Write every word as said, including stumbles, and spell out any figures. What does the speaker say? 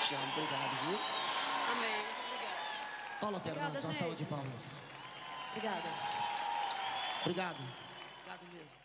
Te amo, obrigado, viu? Amém, muito obrigada. Paula Fernandes, uma gente. salva de palmas. Obrigada. Obrigado. Obrigado mesmo.